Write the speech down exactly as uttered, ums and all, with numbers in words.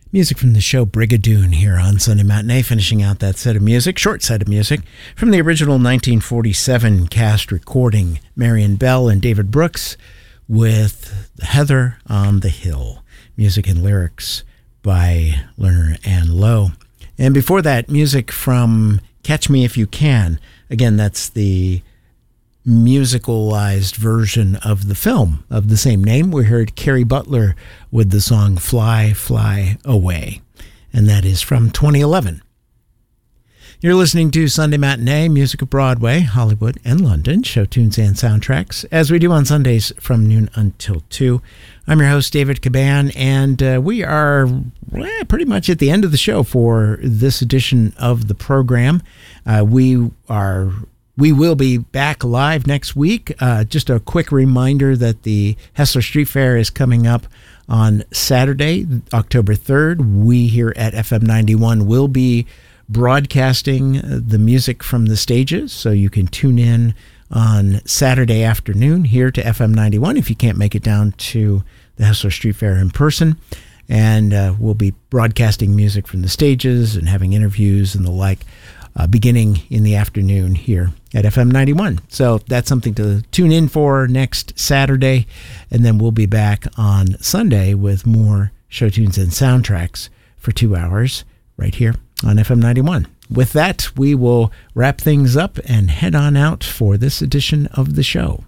Music from the show Brigadoon here on Sunday Matinee, finishing out that set of music, short set of music, from the original nineteen forty-seven cast recording, Marion Bell and David Brooks, with Heather on the Hill. Music and lyrics by Lerner and Lowe. And before that, music from Catch Me If You Can. Again, that's the musicalized version of the film of the same name. We heard Carrie Butler with the song Fly, Fly Away, and that is from twenty eleven. You're listening to Sunday Matinee, music of Broadway, Hollywood, and London, show tunes and soundtracks, as we do on Sundays from noon until two. I'm your host, David Caban, and uh, we are well, pretty much at the end of the show for this edition of the program. Uh, we are We will be back live next week. Uh, just a quick reminder that the Hessler Street Fair is coming up on Saturday, October third. We here at F M ninety-one will be broadcasting the music from the stages, so you can tune in on Saturday afternoon here to F M ninety-one if you can't make it down to the Hessler Street Fair in person. And uh, we'll be broadcasting music from the stages and having interviews and the like. Uh, beginning in the afternoon here at F M ninety-one. So that's something to tune in for next Saturday. And then we'll be back on Sunday with more show tunes and soundtracks for two hours right here on F M ninety-one. With that, we will wrap things up and head on out for this edition of the show.